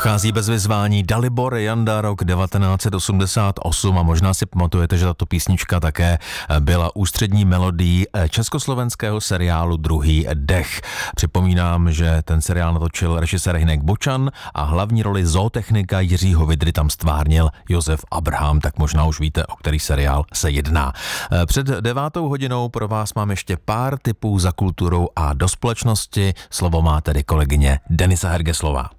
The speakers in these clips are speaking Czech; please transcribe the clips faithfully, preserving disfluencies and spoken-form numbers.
Odchází bez vyzvání Dalibor Janda, rok devatenáct set osmdesát osm, a možná si pamatujete, že tato písnička také byla ústřední melodií československého seriálu Druhý dech. Připomínám, že ten seriál natočil režisér Hynek Bočan a hlavní roli zootechnika Jiřího Vidry tam stvárnil Josef Abrham, tak možná už víte, o který seriál se jedná. Před devátou hodinou pro vás mám ještě pár tipů za kulturou a do společnosti. Slovo má tedy kolegyně Denisa Hergeslová.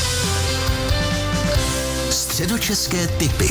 Středočeské tipy.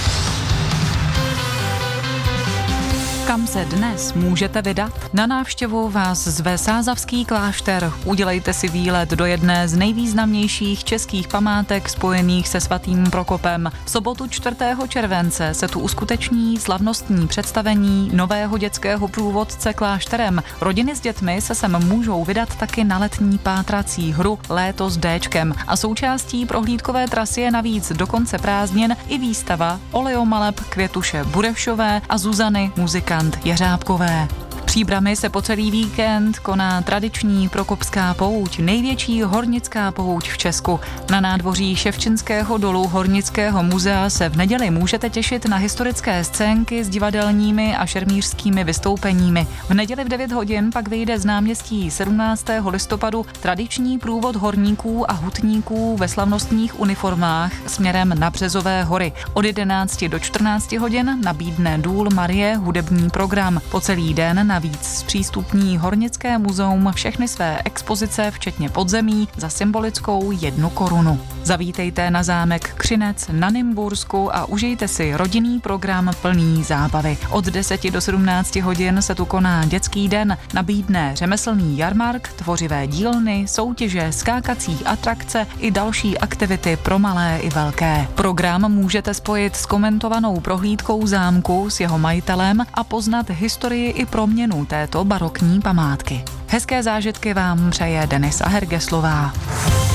Kam se dnes můžete vydat? Na návštěvu vás zve Sázavský klášter. Udělejte si výlet do jedné z nejvýznamnějších českých památek spojených se svatým Prokopem. V sobotu čtvrtého července se tu uskuteční slavnostní představení nového dětského průvodce klášterem. Rodiny s dětmi se sem můžou vydat taky na letní pátrací hru Léto s Déčkem. A součástí prohlídkové trasy je navíc do konce prázdnin i výstava oleomaleb Květuše Burešové a Zuzany muzikant Jeřábkové. V Příbrami se po celý víkend koná tradiční Prokopská pouť, největší hornická pouť v Česku. Na nádvoří Ševčenského dolu Hornického muzea se v neděli můžete těšit na historické scénky s divadelními a šermířskými vystoupeními. V neděli v devět hodin pak vyjde z náměstí sedmnáctého listopadu tradiční průvod horníků a hutníků ve slavnostních uniformách směrem na Březové hory. Od jedenácti do čtrnácti hodin nabídne Důl Marie hudební program. Po celý den na Navíc zpřístupní Hornické muzeum všechny své expozice, včetně podzemí, za symbolickou jednu korunu. Zavítejte na zámek Křinec na Nymbursku a užijte si rodinný program plný zábavy. Od deseti do sedmnácti hodin se tu koná dětský den, nabídne řemeslný jarmark, tvořivé dílny, soutěže, skákací atrakce i další aktivity pro malé i velké. Program můžete spojit s komentovanou prohlídkou zámku s jeho majitelem a poznat historii i proměnu této barokní památky. Hezké zážitky vám přeje Denisa Hergeslová.